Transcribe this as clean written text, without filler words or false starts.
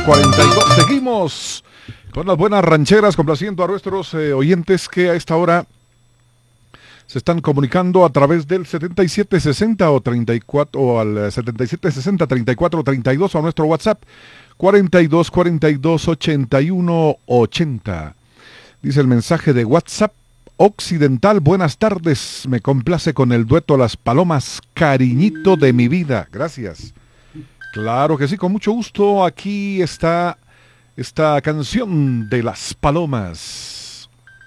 22:42. Seguimos con las buenas rancheras, complaciendo a nuestros oyentes que a esta hora se están comunicando a través del 7760 o 34 o al 7760 3432 o a nuestro WhatsApp 42 42 81 80. Dice el mensaje de WhatsApp Occidental: buenas tardes, me complace con el dueto Las Palomas, cariñito de mi vida. Gracias. Claro que sí, con mucho gusto. Aquí está esta canción de Las Palomas.